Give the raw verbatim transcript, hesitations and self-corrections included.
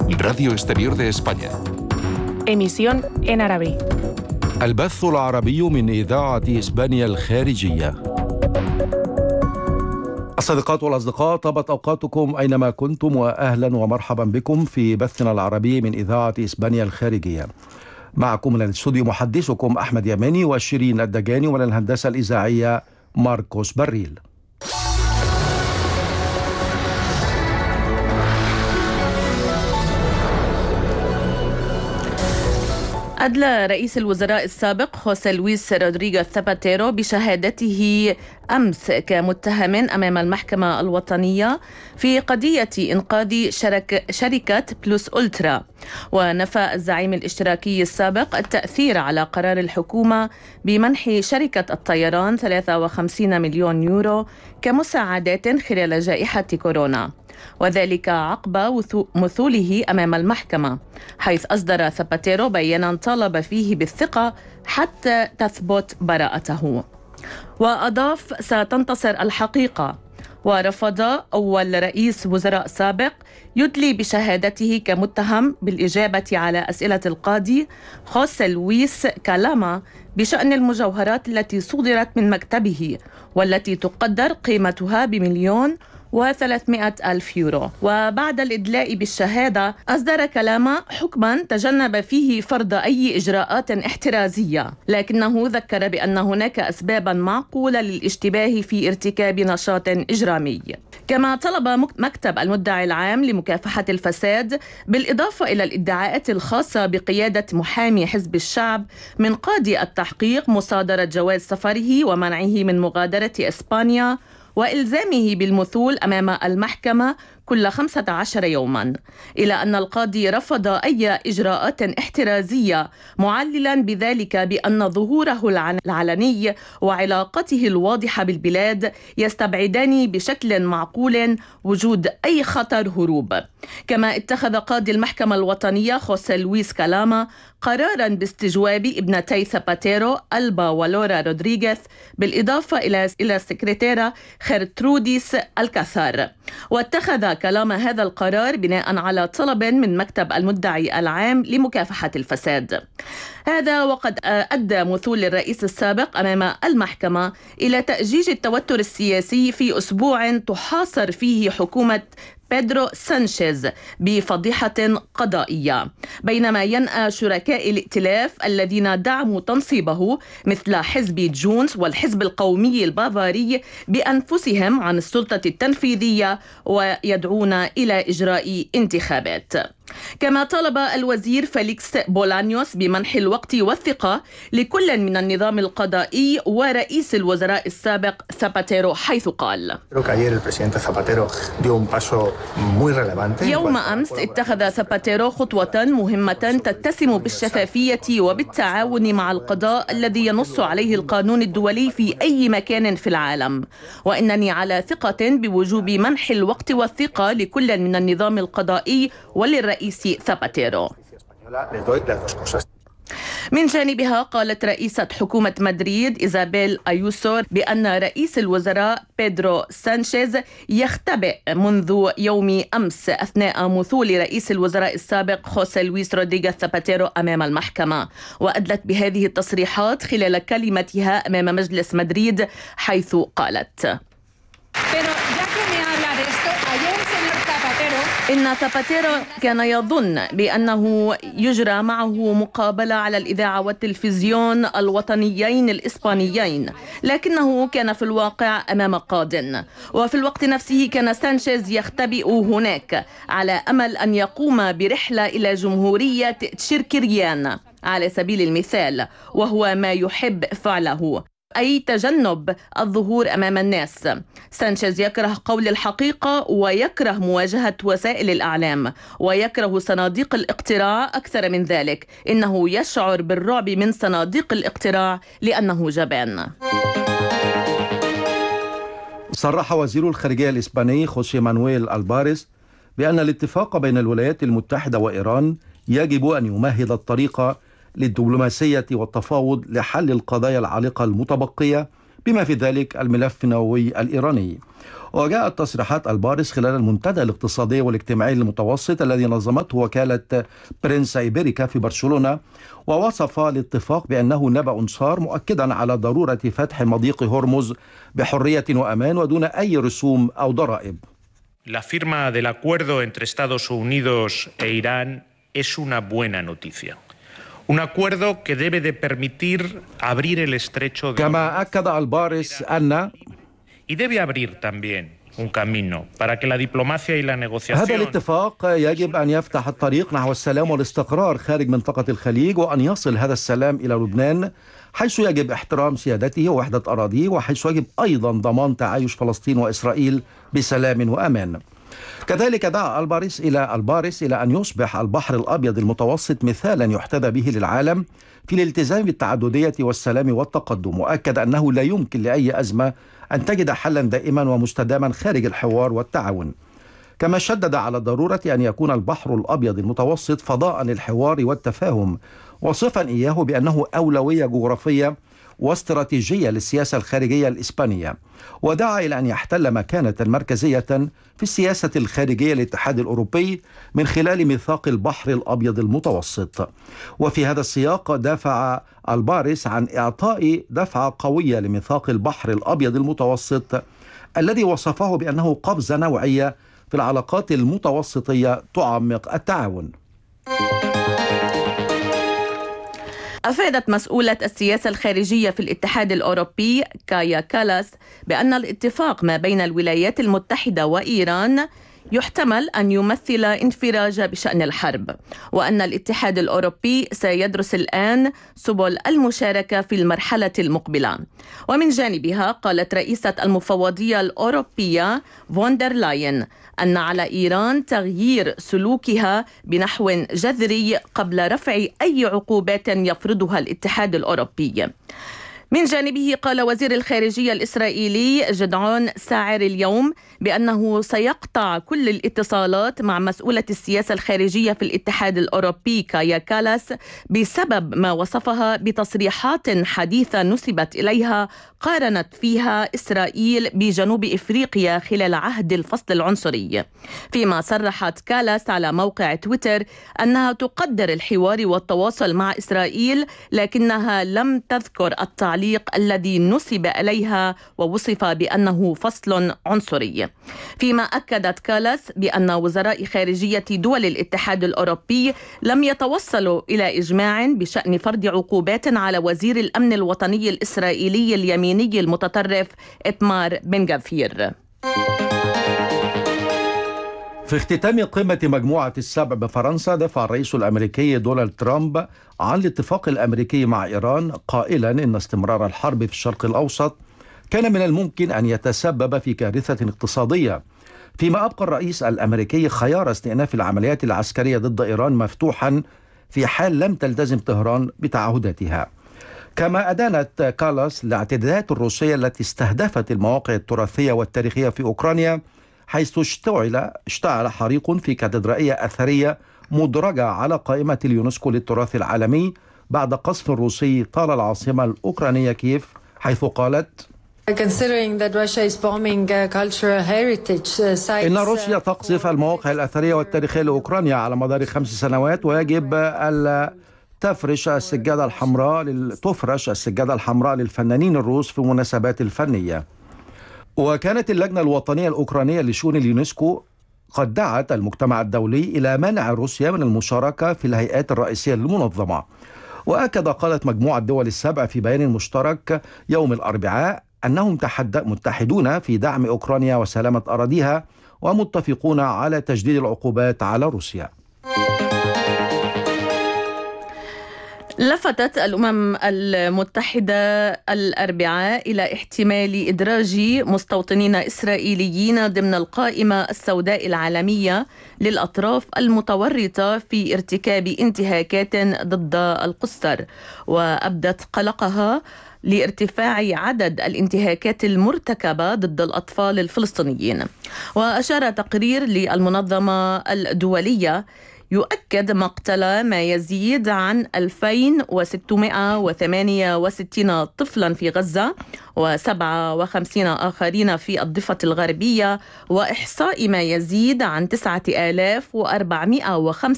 Radio Exterior de España. Emisión en árabe. البث العربي من إذاعة إسبانيا الخارجية. الصديقات والأصدقاء، طابت أوقاتكم أينما كنتم، وأهلا ومرحبا بكم في بثنا العربي من إذاعة إسبانيا الخارجية. معكم من الاستوديو محدثكم أحمد يماني وشيرين الدجاني، ومن الهندسة الإذاعية ماركوس بريل. أدلى رئيس الوزراء السابق خوسيه لويس رودريغيز زاباتيرو بشهادته أمس كمتهم أمام المحكمة الوطنية في قضية إنقاذ شرك شركة بلوس أولترا. ونفى الزعيم الاشتراكي السابق التأثير على قرار الحكومة بمنح شركة الطيران ثلاثة وخمسين مليون يورو كمساعدات خلال جائحة كورونا، وذلك عقب مثوله أمام المحكمة، حيث أصدر زاباتيرو بيانا طالب فيه بالثقة حتى تثبت براءته. وأضاف: ستنتصر الحقيقة. ورفض أول رئيس وزراء سابق يدلي بشهادته كمتهم بالإجابة على أسئلة القاضي خوسيه لويس كالاما بشأن المجوهرات التي صدرت من مكتبه، والتي تقدر قيمتها بمليون وثلاثمائة ألف يورو. وبعد الإدلاء بالشهادة أصدر كالاما حكما تجنب فيه فرض أي إجراءات احترازية، لكنه ذكر بأن هناك أسبابا معقولة للاشتباه في ارتكاب نشاط إجرامي. كما طلب مكتب المدعي العام لمكافحة الفساد، بالإضافة إلى الادعاءات الخاصة بقيادة محامي حزب الشعب من قاضي التحقيق، مصادرة جواز سفره ومنعه من مغادرة إسبانيا وإلزامه بالمثول أمام المحكمة كل خمسة عشر يوما، إلى أن القاضي رفض أي إجراءات احترازية، معللا بذلك بأن ظهوره العلني وعلاقته الواضحة بالبلاد يستبعدان بشكل معقول وجود أي خطر هروب. كما اتخذ قاضي المحكمة الوطنية خوسيه لويس كالاما قرارا باستجواب ابنتي زاباتيرو ألبا ولورا رودريغيز، بالإضافة إلى إلى السكرتيرة خيرتروديس الكاثار. واتخذ كالاما هذا القرار بناء على طلب من مكتب المدعي العام لمكافحة الفساد. هذا وقد أدى مثول الرئيس السابق أمام المحكمة إلى تأجيج التوتر السياسي في أسبوع تحاصر فيه حكومة بيدرو سانشيز بفضيحة قضائية، بينما ينأى شركاء الائتلاف الذين دعموا تنصيبه مثل حزب جونز والحزب القومي البافاري بأنفسهم عن السلطة التنفيذية ويدعون إلى إجراء انتخابات. كما طلب الوزير فيليكس بولانيوس بمنح الوقت والثقة لكل من النظام القضائي ورئيس الوزراء السابق زاباتيرو، حيث قال: يوم أمس اتخذ زاباتيرو خطوة مهمة تتسم بالشفافية وبالتعاون مع القضاء الذي ينص عليه القانون الدولي في أي مكان في العالم، وإنني على ثقة بوجوب منح الوقت والثقة لكل من النظام القضائي وللرئيس زاباتيرو. من جانبها قالت رئيسة حكومة مدريد إيزابيل أيوسو بأن رئيس الوزراء بيدرو سانشيز يختبئ منذ يوم أمس أثناء مثول رئيس الوزراء السابق خوسيه لويس رودريغيز زاباتيرو أمام المحكمة. وأدلت بهذه التصريحات خلال كلمتها أمام مجلس مدريد، حيث قالت: إن زاباتيرو كان يظن بأنه يجرى معه مقابلة على الإذاعة والتلفزيون الوطنيين الإسبانيين، لكنه كان في الواقع أمام قاضٍ. وفي الوقت نفسه كان سانشيز يختبئ هناك على أمل أن يقوم برحلة إلى جمهورية تشيركيريان على سبيل المثال، وهو ما يحب فعله، أي تجنب الظهور أمام الناس. سانشيز يكره قول الحقيقة ويكره مواجهة وسائل الإعلام ويكره صناديق الاقتراع. أكثر من ذلك، إنه يشعر بالرعب من صناديق الاقتراع لأنه جبان. صرح وزير الخارجية الإسباني خوسيه مانويل ألباريس بأن الاتفاق بين الولايات المتحدة وإيران يجب أن يمهد الطريق للدبلوماسية والتفاوض لحل القضايا العالقة المتبقية بما في ذلك الملف النووي الإيراني. وجاءت تصريحات الباريس خلال المنتدى الاقتصادي والاجتماعي المتوسط الذي نظمته وكالة برنس إيبيريكا في برشلونة، ووصف الاتفاق بأنه نبأ صار، مؤكدا على ضرورة فتح مضيق هرمز بحرية وأمان ودون أي رسوم أو ضرائب. La firma del acuerdo entre Estados Unidos e Irán es una buena noticia. Un acuerdo que debe de permitir abrir el estrecho de... كما أكد الباريس أن y debe abrir también un camino para que la diplomacia y la negociación... هذا الاتفاق يجب أن يفتح الطريق نحو السلام والاستقرار خارج منطقة الخليج، وأن يصل هذا السلام إلى لبنان، حيث يجب احترام سيادته ووحدة أراضيه، وحيث يجب أيضا ضمان تعايش فلسطين وإسرائيل بسلام وأمان. كذلك دعا الباريس إلى الباريس إلى أن يصبح البحر الأبيض المتوسط مثالا يحتذى به للعالم في الالتزام بالتعددية والسلام والتقدم، وأكد أنه لا يمكن لأي أزمة أن تجد حلا دائما ومستداما خارج الحوار والتعاون. كما شدد على ضرورة أن يكون البحر الأبيض المتوسط فضاء للحوار والتفاهم، وصفا إياه بأنه أولوية جغرافية واستراتيجية للسياسة الخارجية الإسبانية، ودعا إلى أن يحتل مكانة مركزية في السياسة الخارجية للاتحاد الأوروبي من خلال ميثاق البحر الأبيض المتوسط. وفي هذا السياق دافع الباريس عن إعطاء دفعة قوية لميثاق البحر الأبيض المتوسط الذي وصفه بأنه قفزة نوعية في العلاقات المتوسطية تعمق التعاون. أفادت مسؤولة السياسة الخارجية في الاتحاد الأوروبي كايا كالاس بأن الاتفاق ما بين الولايات المتحدة وإيران يحتمل أن يمثل انفراج بشأن الحرب، وأن الاتحاد الأوروبي سيدرس الآن سبل المشاركة في المرحلة المقبلة. ومن جانبها قالت رئيسة المفوضية الأوروبية فوندر لاين أن على إيران تغيير سلوكها بنحو جذري قبل رفع أي عقوبات يفرضها الاتحاد الأوروبي. من جانبه قال وزير الخارجية الإسرائيلي جدعون ساعر اليوم بأنه سيقطع كل الاتصالات مع مسؤولة السياسة الخارجية في الاتحاد الأوروبي كايا كالاس بسبب ما وصفها بتصريحات حديثة نسبت إليها قارنت فيها إسرائيل بجنوب إفريقيا خلال عهد الفصل العنصري. فيما صرحت كالاس على موقع تويتر أنها تقدر الحوار والتواصل مع إسرائيل، لكنها لم تذكر التعليق الذي نسب إليها ووصف بأنه فصل عنصري. فيما أكدت كالاس بأن وزراء خارجية دول الاتحاد الأوروبي لم يتوصلوا إلى إجماع بشأن فرض عقوبات على وزير الأمن الوطني الإسرائيلي اليميني المتطرف إتمار بن غفير. في اختتام قمة مجموعة السبع بفرنسا، دفع الرئيس الأمريكي دونالد ترامب عن الاتفاق الأمريكي مع إيران، قائلا إن استمرار الحرب في الشرق الأوسط كان من الممكن أن يتسبب في كارثة اقتصادية، فيما أبقى الرئيس الأمريكي خيار استئناف العمليات العسكرية ضد إيران مفتوحا في حال لم تلتزم طهران بتعهداتها. كما أدانت كالاس الاعتداءات الروسية التي استهدفت المواقع التراثية والتاريخية في أوكرانيا، حيث اشتعل اشتعل حريق في كاتدرائية أثرية مدرجة على قائمة اليونسكو للتراث العالمي بعد قصف روسي طال العاصمة الأوكرانية كييف، حيث قالت: إن روسيا تقصف المواقع الأثرية والتاريخية لأوكرانيا على مدار خمس سنوات، ويجب ألا تفرش السجادة الحمراء تفرش السجادة الحمراء للفنانين الروس في المناسبات الفنية. وكانت اللجنة الوطنية الأوكرانية لشؤون اليونسكو قد دعت المجتمع الدولي إلى منع روسيا من المشاركة في الهيئات الرئيسية للمنظمة. وأكد قادة مجموعة الدول السبع في بيان مشترك يوم الأربعاء أنهم متحدون في دعم أوكرانيا وسلامة أراضيها، ومتفقون على تجديد العقوبات على روسيا. لفتت الأمم المتحدة الأربعاء إلى احتمال إدراج مستوطنين إسرائيليين ضمن القائمة السوداء العالمية للأطراف المتورطة في ارتكاب انتهاكات ضد القُسّر، وأبدت قلقها لارتفاع عدد الانتهاكات المرتكبة ضد الأطفال الفلسطينيين. وأشار تقرير للمنظمة الدولية يؤكد مقتل ما يزيد عن ألفين وستمائة وثمانية وستين طفلا في غزة وسبعة وخمسين آخرين في الضفة الغربية، وإحصاء ما يزيد عن تسعة آلاف وأربعمائة وخمسة